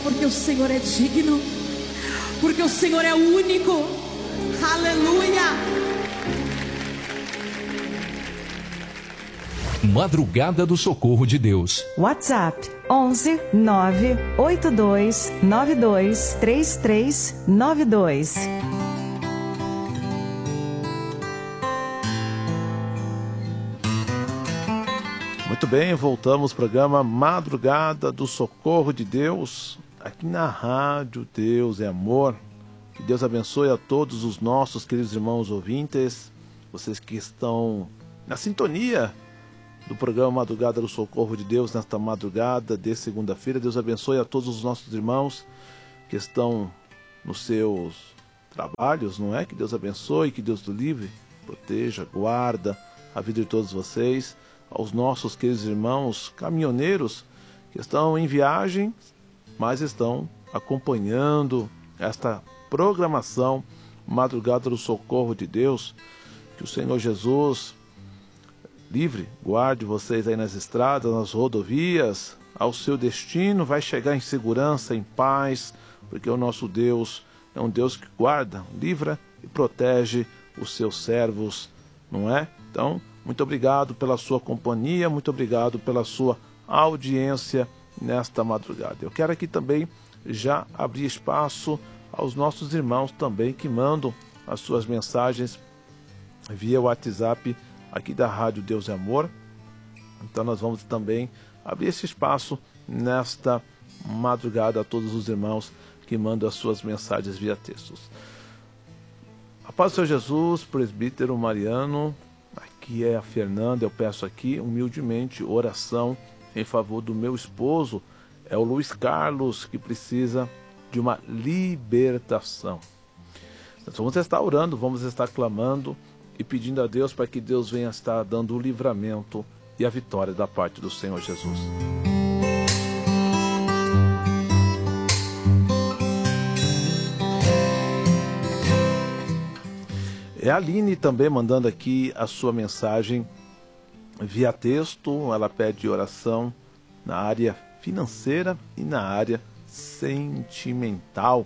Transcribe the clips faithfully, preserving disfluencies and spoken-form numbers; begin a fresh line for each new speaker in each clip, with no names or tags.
porque o Senhor é digno, porque o Senhor é único. Aleluia.
Madrugada do Socorro de Deus.
WhatsApp onze nove oito dois nove dois três três nove dois.
Muito bem, voltamos ao programa Madrugada do Socorro de Deus, aqui na Rádio Deus é Amor. Que Deus abençoe a todos os nossos queridos irmãos ouvintes, vocês que estão na sintonia do programa Madrugada do Socorro de Deus nesta madrugada de segunda-feira. Deus abençoe a todos os nossos irmãos que estão nos seus trabalhos, não é? Que Deus abençoe, que Deus do livre, proteja, guarda a vida de todos vocês. Aos nossos queridos irmãos caminhoneiros que estão em viagem, mas estão acompanhando esta programação Madrugada do Socorro de Deus. Que o Senhor Jesus livre, guarde vocês aí nas estradas, nas rodovias, ao seu destino, vai chegar em segurança, em paz, porque o nosso Deus é um Deus que guarda, livra e protege os seus servos, não é? Então, muito obrigado pela sua companhia, muito obrigado pela sua audiência nesta madrugada. Eu quero aqui também já abrir espaço aos nossos irmãos também que mandam as suas mensagens via WhatsApp aqui da Rádio Deus é Amor. Então nós vamos também abrir esse espaço nesta madrugada a todos os irmãos que mandam as suas mensagens via textos. A paz do Senhor Jesus, presbítero Mariano, aqui é a Fernanda, eu peço aqui humildemente oração em favor do meu esposo, é o Luiz Carlos, que precisa de uma libertação. Nós vamos estar orando, vamos estar clamando e pedindo a Deus para que Deus venha estar dando o livramento e a vitória da parte do Senhor Jesus. É a Aline também mandando aqui a sua mensagem via texto. Ela pede oração na área financeira e na área sentimental.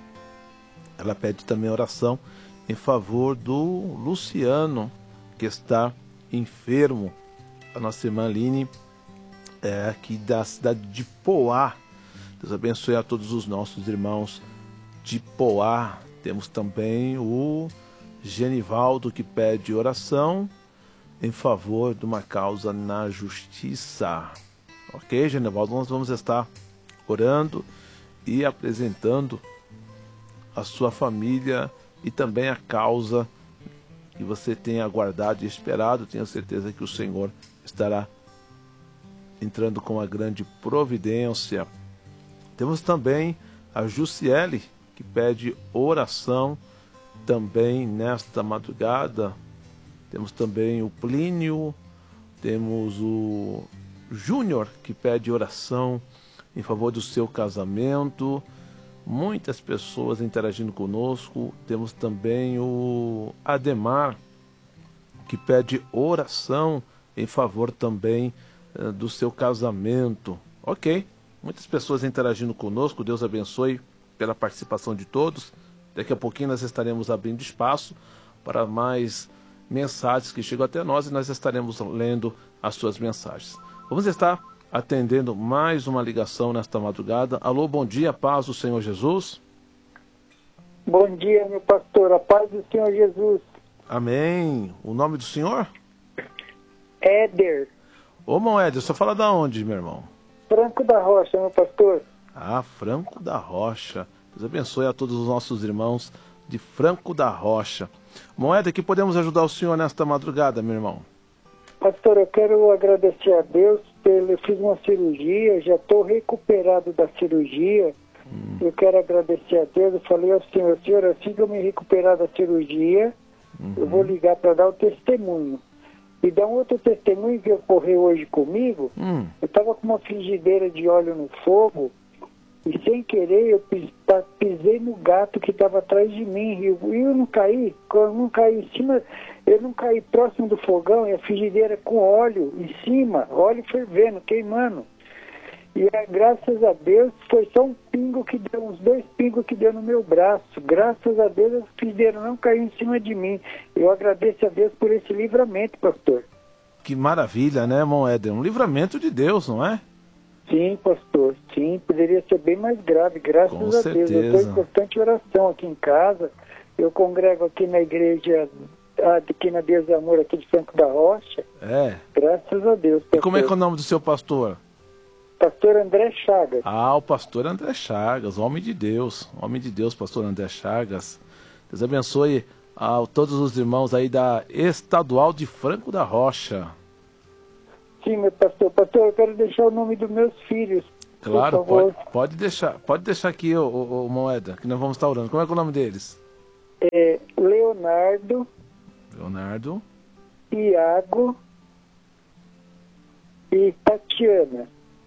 Ela pede também oração em favor do Luciano, que está enfermo. A nossa irmã Aline é aqui da cidade de Poá. Deus abençoe a todos os nossos irmãos de Poá. Temos também o Genivaldo, que pede oração em favor de uma causa na justiça. Ok, Genivaldo, nós vamos estar orando e apresentando a sua família e também a causa que você tem aguardado e esperado. Tenho certeza que o Senhor estará entrando com uma grande providência. Temos também a Jussiele, que pede oração também nesta madrugada. Temos também o Plínio, temos o Júnior, que pede oração em favor do seu casamento. Muitas pessoas interagindo conosco. Temos também o Ademar, que pede oração em favor também uh, do seu casamento. Ok, muitas pessoas interagindo conosco. Deus abençoe pela participação de todos. Daqui a pouquinho nós estaremos abrindo espaço para mais mensagens que chegam até nós e nós estaremos lendo as suas mensagens. Vamos estar atendendo mais uma ligação nesta madrugada. Alô, bom dia, paz do Senhor Jesus.
Bom dia, meu pastor, a paz do Senhor Jesus.
Amém. O nome do senhor?
Éder.
Ô, irmão Éder, você fala da onde, meu irmão?
Franco da Rocha, meu pastor.
Ah, Franco da Rocha. Deus abençoe a todos os nossos irmãos de Franco da Rocha. Moeda, que podemos ajudar o senhor nesta madrugada, meu irmão?
Pastor, eu quero agradecer a Deus pelo... Eu fiz uma cirurgia, já estou recuperado da cirurgia. Hum. Eu quero agradecer a Deus. Eu falei ao Senhor, Senhor, assim que eu me recuperar da cirurgia, uhum. eu vou ligar para dar o testemunho. E dar um outro testemunho que ocorreu hoje comigo. Hum. Eu estava com uma frigideira de óleo no fogo. E sem querer eu pisei no gato que estava atrás de mim. E eu, eu não caí, eu não caí em cima, eu não caí próximo do fogão e a frigideira com óleo em cima, óleo fervendo, queimando. E graças a Deus foi só um pingo que deu, uns dois pingos que deu no meu braço. Graças a Deus, eles fizeram não cair em cima de mim. Eu agradeço a Deus por esse livramento, pastor.
Que maravilha, né, irmão Éder? Um livramento de Deus, não é?
Sim, pastor. Sim, poderia ser bem mais grave. Graças
Com
a
certeza.
Deus. Eu estou em constante oração aqui em casa. Eu congrego aqui na igreja, aqui na Deus e Amor, aqui de Franco da Rocha.
É.
Graças a Deus, pastor.
E como é que é o nome do seu pastor?
Pastor André Chagas.
Ah, o pastor André Chagas, homem de Deus. Homem de Deus, pastor André Chagas. Deus abençoe a todos os irmãos aí da Estadual de Franco da Rocha.
Sim, meu pastor. Pastor, eu quero deixar o nome dos meus filhos.
Claro,
por favor.
pode, pode deixar. Pode deixar aqui, o, o, o Moeda, que nós vamos estar orando. Como é que é o nome deles?
É Leonardo,
Leonardo,
Iago e Tatiana.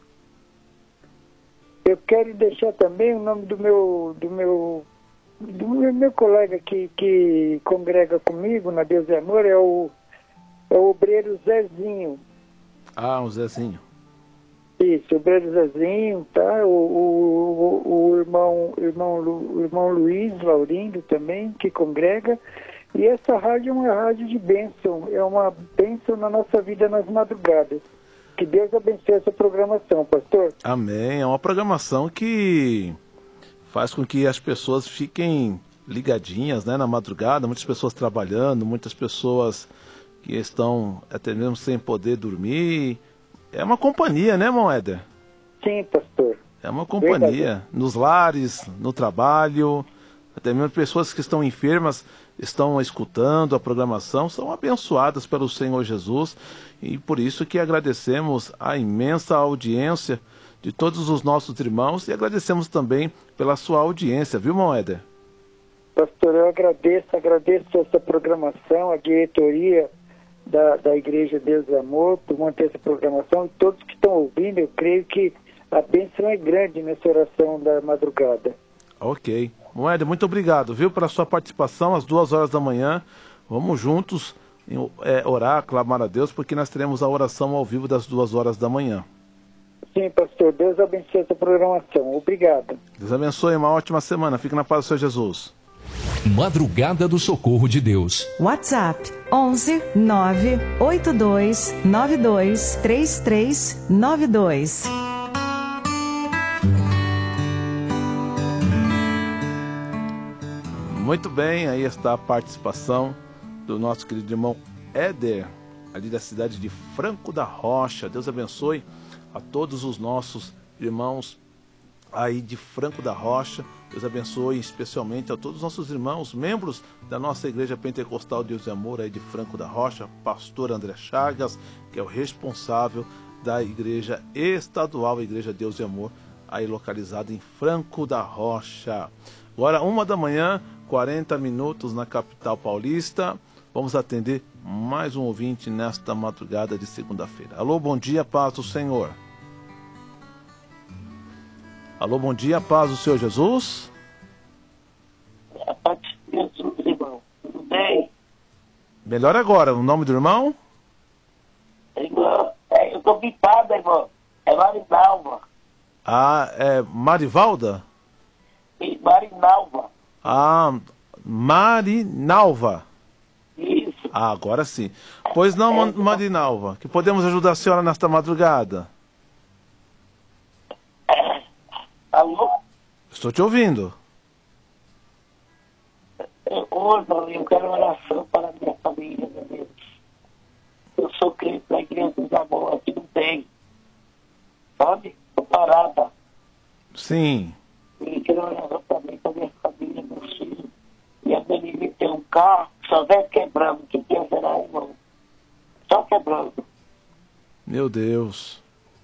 Eu quero deixar também o nome do meu do meu do meu, meu colega que, que congrega comigo na Deus e Amor, é o, é o obreiro Zezinho.
Ah, um Zezinho.
Isso, o obreiro Zezinho, tá? O, o, o, o irmão, irmão, Lu, o irmão Luiz Laurindo também, que congrega. E essa rádio é uma rádio de bênção, é uma bênção na nossa vida nas madrugadas. Que Deus abençoe essa programação, pastor.
Amém. É uma programação que faz com que as pessoas fiquem ligadinhas, né, na madrugada. Muitas pessoas trabalhando, muitas pessoas que estão até mesmo sem poder dormir. É uma companhia, né, irmão Éder?
Sim, pastor.
É uma companhia.
Verdade.
Nos lares, no trabalho, até mesmo pessoas que estão enfermas estão escutando a programação, são abençoadas pelo Senhor Jesus. E por isso que agradecemos a imensa audiência de todos os nossos irmãos e agradecemos também pela sua audiência, viu, irmão Éder?
Pastor, eu agradeço, agradeço essa programação, a diretoria da, da Igreja Deus e Amor, por manter essa programação. E todos que estão ouvindo, eu creio que a bênção é grande nessa oração da madrugada.
Ok. Moeda, muito obrigado, viu, pela sua participação às duas horas da manhã. Vamos juntos é, orar, clamar a Deus, porque nós teremos a oração ao vivo das duas horas da manhã.
Sim, pastor. Deus abençoe essa programação. Obrigado.
Deus abençoe, uma ótima semana. Fique na paz do Senhor Jesus.
Madrugada do Socorro de Deus.
WhatsApp onze nove oito dois nove dois três três nove dois.
Muito bem, aí está a participação do nosso querido irmão Éder, ali da cidade de Franco da Rocha. Deus abençoe a todos os nossos irmãos aí de Franco da Rocha. Deus abençoe especialmente a todos os nossos irmãos, membros da nossa Igreja Pentecostal Deus e Amor aí de Franco da Rocha, pastor André Chagas, que é o responsável da Igreja Estadual, a Igreja Deus e Amor, aí localizada em Franco da Rocha. Agora, uma da manhã, quarenta minutos na capital paulista. Vamos atender mais um ouvinte nesta madrugada de segunda-feira. Alô, bom dia, paz do Senhor. Alô, bom dia, paz do Senhor Jesus.
A paz de Jesus, irmão. Tudo bem?
Melhor agora, o nome do irmão?
Irmão, é, eu tô pintado, irmão. É Marinalva.
Ah, é Marivalda?
E Marinalva.
Ah, Marinalva.
Isso.
Ah, agora sim. Pois não, Ma- Marinalva, que podemos ajudar a senhora nesta madrugada?
Alô?
Estou te ouvindo.
Eu, ô, irmão, eu quero oração para a minha família, meu Deus. Eu sou crente da Igreja dos Amor, aqui não tem. Sabe? Tô parada.
Sim.
E quero oração também para a minha família, meus filhos. E a menina tem um carro, só vem quebrando. O que que é, será, irmão? Só quebrando.
Meu Deus.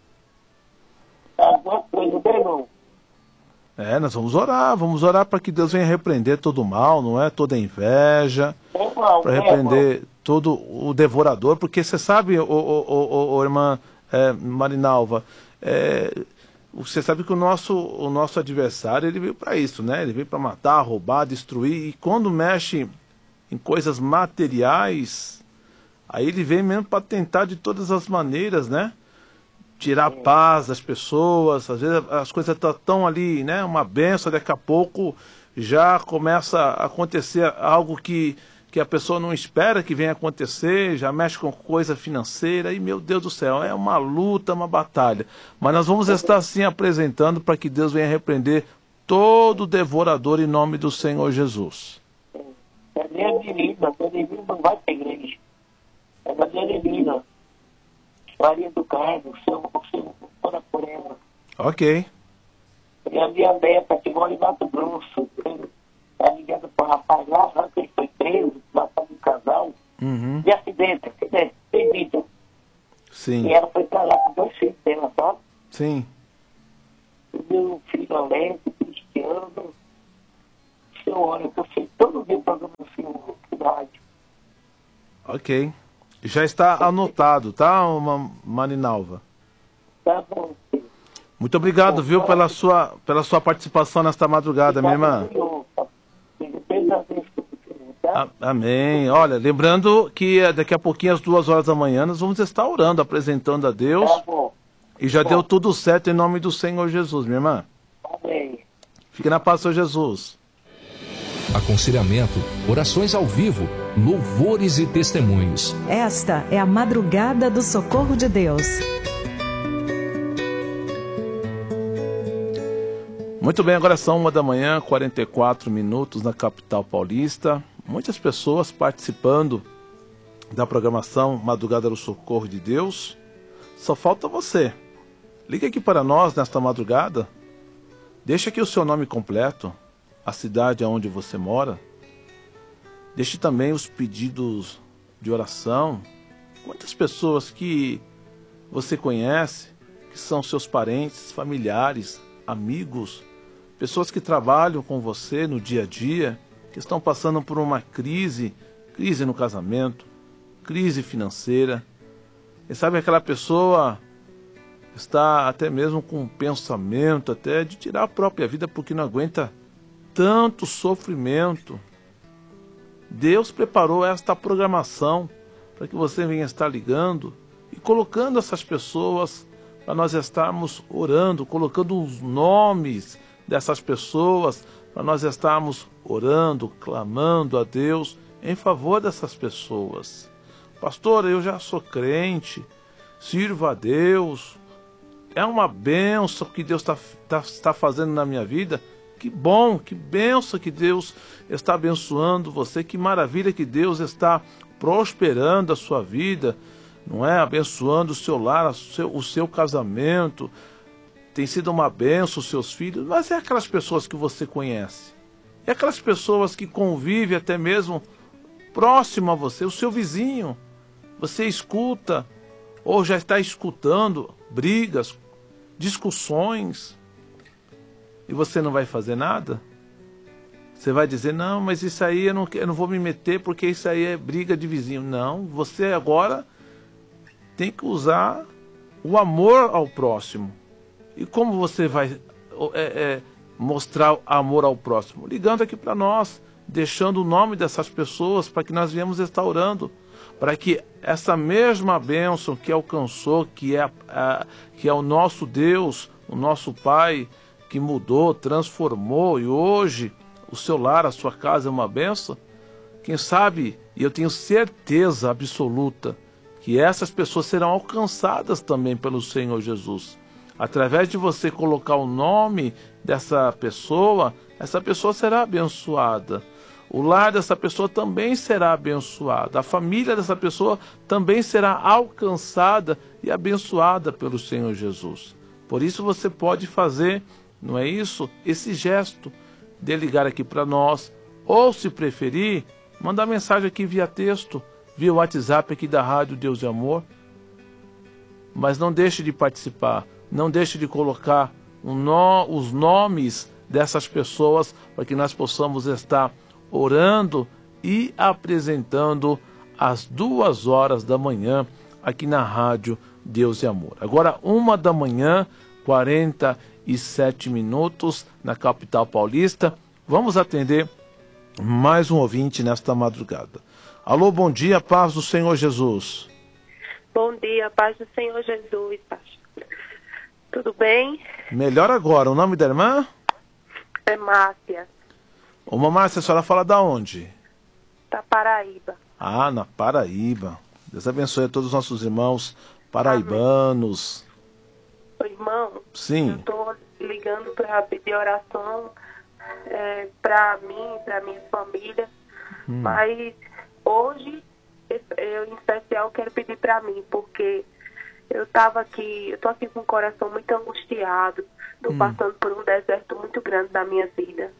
Alguma coisa, meu irmão?
É, nós vamos orar, vamos orar para que Deus venha repreender todo o mal, não é? Toda a inveja,
Irmão,
para repreender todo o devorador, porque você sabe, ô, ô, ô, ô, irmã é, Marinalva, é, você sabe que o nosso, o nosso adversário, ele veio para isso, né? Ele veio para matar, roubar, destruir, e quando mexe em coisas materiais, aí ele vem mesmo para tentar de todas as maneiras, né? tirar a paz das pessoas. Às vezes as coisas estão ali, né? Uma benção, daqui a pouco já começa a acontecer algo que, que a pessoa não espera que venha acontecer, já mexe com coisa financeira, e meu Deus do céu, é uma luta, uma batalha. Mas nós vamos estar assim apresentando para que Deus venha repreender todo devorador em nome do Senhor Jesus.
É minha menina, minha menina não vai para a igreja. É da minha menina. Maria do Carmo, seu, seu, ora por ela.
Ok.
E a minha neta, que mora em Mato Grosso, tá ligada para o rapaz lá, lá que ele foi preso, matando um casal,
Uhum.
de acidente, acidente, tem vídeo.
Sim.
E ela foi para lá com dois filhos dela, sabe?
Sim.
O meu filho Alex, Cristiano, o senhor ora, que eu sei todo dia o programa do senhor, do rádio.
Ok. Já está anotado, tá, Ma- Marinalva?
Tá bom, filho.
Muito obrigado, viu, pela sua, pela sua participação nesta madrugada, minha irmã. A- Amém. Olha, lembrando que eh, daqui a pouquinho, às duas horas da manhã, nós vamos estar orando, apresentando a Deus.
Tá bom.
E já deu tudo certo em nome do Senhor Jesus, minha irmã.
Amém.
Fique na paz, Senhor Jesus.
Aconselhamento, orações ao vivo, louvores e testemunhos.
Esta é a madrugada do socorro de Deus.
Muito bem, agora são uma da manhã, quarenta e quatro minutos na capital paulista. Muitas pessoas participando da programação Madrugada do Socorro de Deus. Só falta você. Liga aqui para nós nesta madrugada. Deixa aqui o seu nome completo, a cidade onde você mora. Deixe também os pedidos de oração. Quantas pessoas que você conhece, que são seus parentes, familiares, amigos, pessoas que trabalham com você no dia a dia, que estão passando por uma crise, crise no casamento, crise financeira. E sabe, aquela pessoa está até mesmo com um pensamento até de tirar a própria vida porque não aguenta tanto sofrimento. Deus preparou esta programação para que você venha estar ligando e colocando essas pessoas para nós estarmos orando, colocando os nomes dessas pessoas para nós estarmos orando, clamando a Deus em favor dessas pessoas. Pastor, eu já sou crente, sirvo a Deus, é uma bênção que Deus está tá, tá fazendo na minha vida. Que bom, que bênção que Deus está abençoando você, que maravilha que Deus está prosperando a sua vida, não é? Abençoando o seu lar, o seu, o seu casamento, tem sido uma bênção os seus filhos, mas é aquelas pessoas que você conhece, é aquelas pessoas que convivem até mesmo próximo a você, o seu vizinho, você escuta ou já está escutando brigas, discussões, e você não vai fazer nada? Você vai dizer, não, mas isso aí eu não, eu não vou me meter porque isso aí é briga de vizinho. Não, você agora tem que usar o amor ao próximo. E como você vai é, é, mostrar amor ao próximo? Ligando aqui para nós, deixando o nome dessas pessoas para que nós viemos estar orando, para que essa mesma bênção que alcançou, que é, a, que é o nosso Deus, o nosso Pai, que mudou, transformou, e hoje o seu lar, a sua casa é uma bênção. Quem sabe, e eu tenho certeza absoluta, que essas pessoas serão alcançadas também pelo Senhor Jesus. Através de você colocar o nome dessa pessoa, essa pessoa será abençoada. O lar dessa pessoa também será abençoado. A família dessa pessoa também será alcançada e abençoada pelo Senhor Jesus. Por isso você pode fazer, não é isso? Esse gesto de ligar aqui para nós, ou se preferir, mandar mensagem aqui via texto, via WhatsApp aqui da Rádio Deus e Amor. Mas não deixe de participar, não deixe de colocar um no, os nomes dessas pessoas para que nós possamos estar orando e apresentando às duas horas da manhã aqui na Rádio Deus e Amor. Agora, uma da manhã, quarenta e sete minutos na capital paulista. Vamos atender mais um ouvinte nesta madrugada. Alô, bom dia, paz do Senhor Jesus.
Bom dia, paz do Senhor Jesus, pastor. Tudo bem?
Melhor agora. O nome da irmã?
É Márcia,
Ô, Márcia, a senhora fala da onde?
da Paraíba.
Ah, na Paraíba. Deus abençoe a todos os nossos irmãos paraibanos.
Ô, irmão,
Sim.
eu tô ligando para pedir oração é, para mim, para minha família.
Hum.
Mas hoje, eu em especial quero pedir para mim, porque eu tava aqui, eu tô aqui com o coração muito angustiado. Tô
Hum.
passando por um deserto muito grande na minha vida.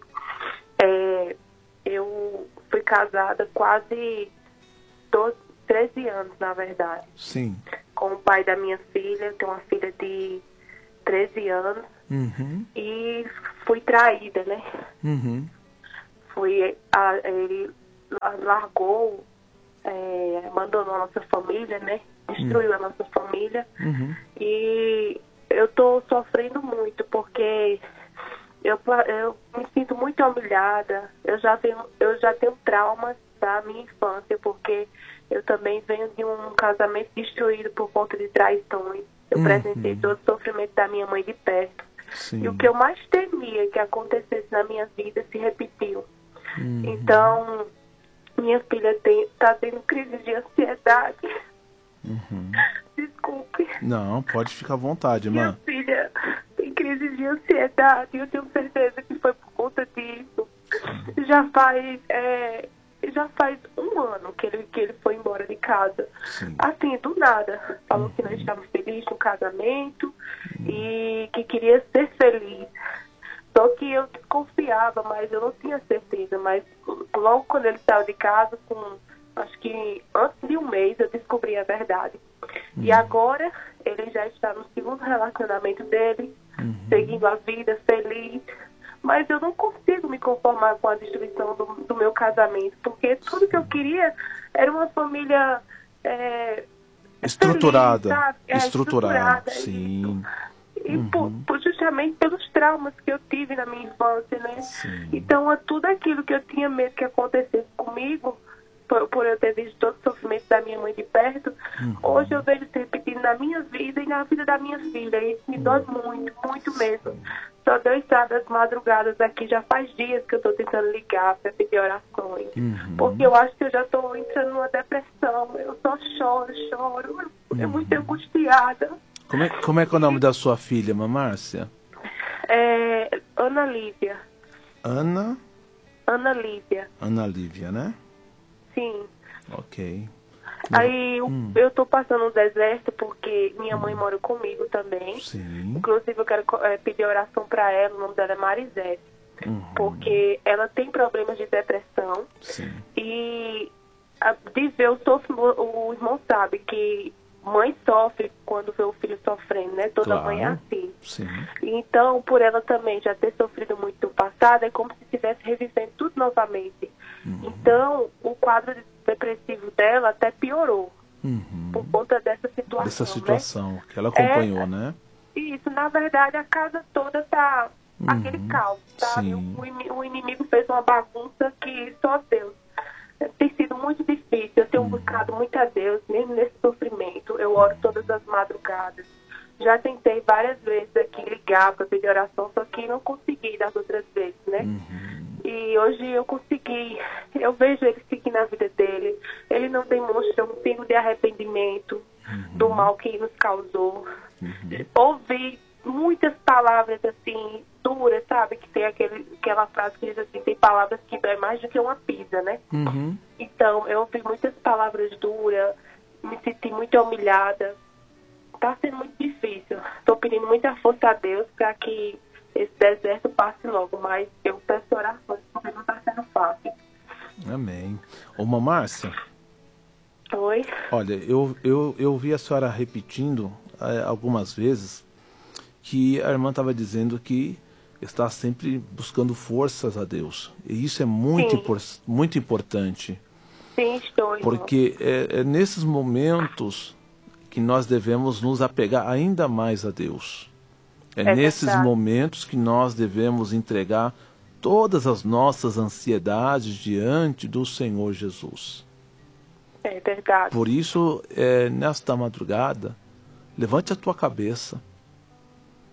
É, eu fui casada quase doze, treze anos, na verdade,
Sim.
com o pai da minha filha. Eu tenho uma filha de treze anos
Uhum.
e fui traída, né?
Uhum.
Fui, a, ele largou, é, abandonou a nossa família, né? Destruiu a nossa família.
Uhum.
E eu tô sofrendo muito, porque eu, eu me sinto muito humilhada. Eu já tenho, eu já tenho traumas da minha infância, porque eu também venho de um casamento destruído por conta de traições. Eu
Uhum.
presenciei todo o sofrimento da minha mãe de perto.
Sim.
E o que eu mais temia que acontecesse na minha vida se repetiu.
Uhum.
Então, minha filha está tendo crise de ansiedade.
Uhum.
Desculpe.
Não, pode ficar à vontade,
Minha
irmã.
filha tem crise de ansiedade. Eu tenho certeza que foi por conta disso. Já faz, é, já faz um ano que ele, que ele foi embora de casa.
Sim.
Assim, do nada. Falou
Uhum.
que não estava feliz no casamento uhum. e que queria ser feliz. Só que eu desconfiava, mas eu não tinha certeza. Mas logo quando ele saiu de casa, com acho que antes de um mês, eu descobri a verdade. Uhum. E agora ele já está no segundo relacionamento dele, uhum. seguindo a vida, feliz. Mas eu não consigo me conformar com a destruição do, do meu casamento, porque tudo que eu queria era uma família é,
estruturada,
feliz, é,
estruturada,
estruturada,
sim.
E
uhum.
por, por justamente pelos traumas que eu tive na minha infância, né?
Sim.
Então, tudo aquilo que eu tinha medo que acontecesse comigo, por, por eu ter visto todo o sofrimento da minha mãe de perto, uhum. hoje eu vejo se repetindo na minha vida e na vida da minha filha. E isso me dói muito, muito mesmo. Só deu estradas madrugadas aqui, já faz dias que eu estou tentando ligar para pedir orações. Uhum. Porque eu acho que eu já estou entrando numa depressão. Eu só choro, choro. Eu uhum. muito angustiada.
Como é, como é que é o nome da sua filha, Márcia?
É Ana Lívia.
Ana?
Ana Lívia.
Ana Lívia, né?
Sim.
Ok.
Aí
hum.
eu tô passando no deserto porque minha mãe mora comigo também.
Sim.
Inclusive eu quero é, pedir oração para ela, o nome dela é Marisete. Uhum. Porque ela tem problemas de depressão.
Sim.
E a, de ver o sofrimento, o irmão sabe que mãe sofre quando vê o filho sofrendo, né? Toda
claro.
mãe é assim.
Sim.
Então, por ela também já ter sofrido muito no passado, é como se estivesse revivendo tudo novamente. Uhum. Então, o quadro depressivo dela até piorou. Uhum. Por conta dessa situação.
Dessa situação
né?
que ela acompanhou,
é,
né?
Isso, na verdade, a casa toda tá uhum. aquele caos, sabe? O, o inimigo fez uma bagunça que só Deus. Tem sido muito difícil. Eu tenho uhum. buscado muito a Deus, mesmo nesse sofrimento. Eu oro todas as madrugadas. Já tentei várias vezes aqui ligar para pedir oração, só que não consegui das outras vezes, né? Uhum. E hoje eu consegui. Eu vejo ele seguir na vida dele. Ele não demonstra um pingo de arrependimento uhum. do mal que nos causou. Uhum. Ouvi muitas palavras assim, duras, sabe? Que tem aquele, aquela frase que diz assim, tem palavras que dói mais do que uma pizza, né?
Uhum.
Então, eu ouvi muitas palavras duras, me senti muito humilhada. Tá sendo muito difícil. Estou pedindo muita força a Deus para que esse deserto passe logo, mas eu peço orações porque não está sendo fácil.
Amém. Ô, Márcia.
Oi?
Olha, eu, eu, eu vi a senhora repetindo é, algumas vezes que a irmã estava dizendo que está sempre buscando forças a Deus. E isso é muito, impor, muito importante.
Sim, estou. Irmão.
Porque é, é nesses momentos que nós devemos nos apegar ainda mais a Deus. É, é nesses verdade. momentos que nós devemos entregar todas as nossas ansiedades diante do Senhor Jesus.
É verdade.
Por isso, é, nesta madrugada, levante a tua cabeça.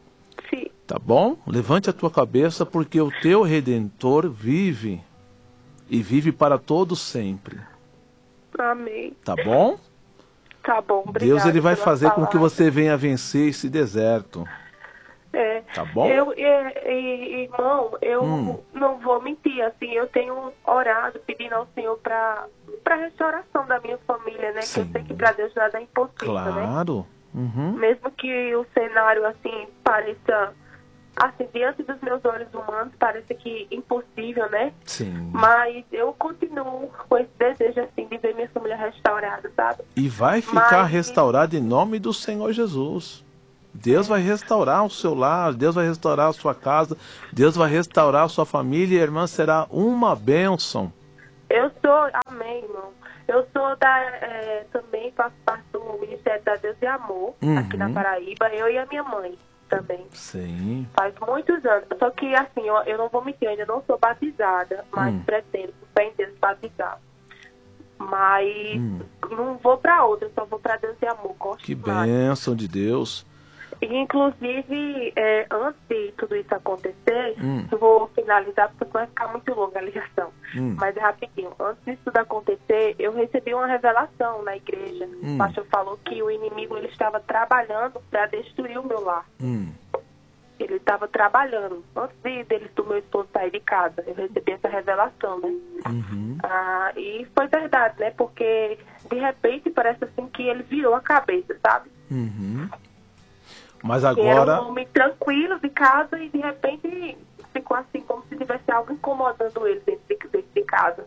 Tá bom? Levante a tua cabeça, porque o teu Redentor vive. E vive para todos sempre.
Amém.
Tá bom?
Tá bom, obrigada.
Deus ele vai
pela
fazer com que
palavra.
você venha vencer esse deserto.
É.
Tá bom?
Eu, é, é, irmão, eu
Hum.
não vou mentir, assim, eu tenho orado, pedindo ao Senhor para para restauração da minha família, né?
Sim.
Que eu sei que para Deus nada é impossível, né?
Claro. Uhum.
Mesmo que o cenário, assim, pareça, assim, diante dos meus olhos humanos, pareça que impossível, né?
Sim.
Mas eu continuo com esse desejo, assim, de ver minha família restaurada, sabe?
E vai ficar
Mas-
restaurado em nome do Senhor Jesus. Deus vai restaurar o seu lar, Deus vai restaurar a sua casa, Deus vai restaurar a sua família, e a irmã será uma bênção.
Eu sou, amém, irmão. Eu sou da, é, também faço parte do Ministério da Deus e Amor,
Uhum.
aqui na Paraíba, eu e a minha mãe também.
Sim.
Faz muitos anos. Só que, assim, eu, eu não vou mentir, eu ainda não sou batizada, mas
Hum.
pretendo, com fé em Deus, batizar. Mas
Hum.
não vou para outra, só vou para Deus e Amor. Gosto
Que
demais.
bênção de Deus.
E, inclusive, é, antes de tudo isso acontecer,
Hum.
eu vou finalizar porque vai ficar muito longa a ligação.
Hum.
Mas é rapidinho. Antes disso tudo acontecer, eu recebi uma revelação na igreja.
Hum.
O pastor falou que o inimigo ele estava trabalhando para destruir o meu lar.
Hum.
Ele estava trabalhando. Antes de, dele, do meu esposo sair de casa, eu recebi essa revelação, né?
Uhum.
Ah, e foi verdade, né? Porque, de repente, parece assim que ele virou a cabeça, sabe?
Uhum. Mas
Que era
agora,
um homem tranquilo de casa e de repente ficou assim, como se tivesse algo incomodando ele dentro de, dentro de casa.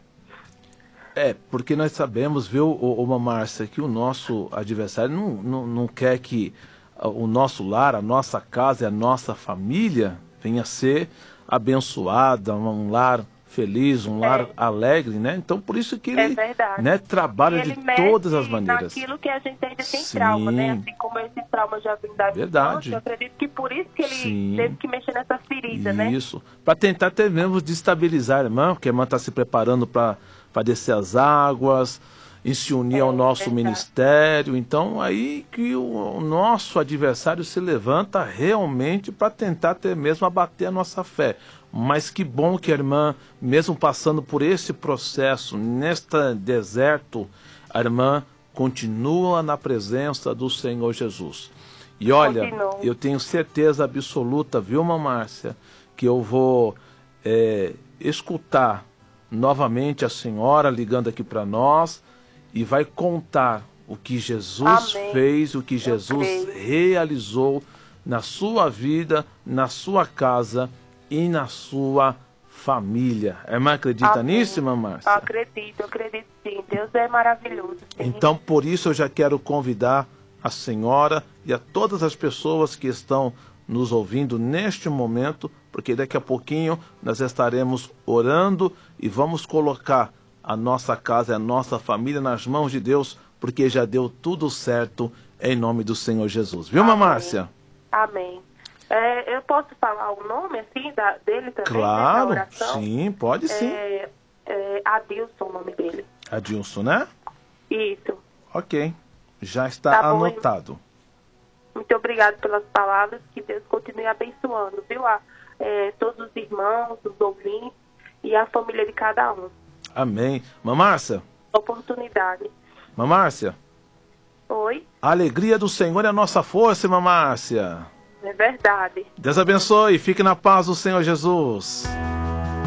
é, porque nós sabemos, viu, ô, ô, Márcia, que o nosso adversário não, não, não quer que ah, o nosso lar, a nossa casa e a nossa família venha a ser abençoada, um lar feliz, um lar
É.
alegre, né? Então, por isso que
É
ele
verdade.
né, trabalha
E ele
de
mexe
todas as maneiras.
naquilo que a gente ainda tem
Sim.
trauma, né? Assim como esse trauma já vem da
Verdade.
infância, eu acredito que por isso que ele
Sim.
teve que mexer nessa ferida, né?
Isso, para tentar até mesmo destabilizar a irmã, porque a irmã está se preparando para descer as águas, em se unir
É,
ao nosso
verdade.
ministério. Então, aí que o, o nosso adversário se levanta realmente para tentar até mesmo abater a nossa fé. Mas que bom que a irmã, mesmo passando por esse processo, neste deserto, a irmã continua na presença do Senhor Jesus. E olha,
Continua.
eu tenho certeza absoluta, viu, Mãe Márcia, que eu vou é, escutar novamente a senhora ligando aqui para nós e vai contar o que Jesus
Amém.
fez, o que Jesus
creio.
realizou na sua vida, na sua casa e na sua família. A irmã acredita
Amém.
nisso, Mãe Márcia?
Acredito, acredito sim. Deus é maravilhoso. Sim.
Então, por isso eu já quero convidar a senhora e a todas as pessoas que estão nos ouvindo neste momento, porque daqui a pouquinho nós estaremos orando e vamos colocar a nossa casa e a nossa família nas mãos de Deus, porque já deu tudo certo em nome do Senhor Jesus. Viu, Mãe
Amém.
Márcia?
Amém. É, eu posso falar o nome assim da, dele também?
Claro,
nessa oração?
sim, pode sim.
É, é Adilson o nome dele.
Adilson, né?
Isso.
Ok, já está
Tá bom,
anotado.
Muito obrigada pelas palavras. Que Deus continue abençoando, viu? A, é, todos os irmãos, os ouvintes e a família de cada um.
Amém. Mãe Márcia,
Oportunidade.
Mãe Márcia,
Oi?
a alegria do Senhor é a nossa força, Mãe Márcia.
É verdade.
Deus abençoe, fique na paz do Senhor Jesus.